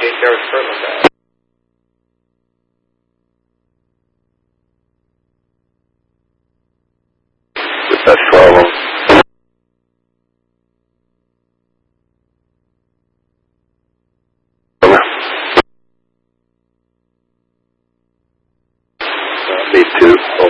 There was further that. That's 12. Need two.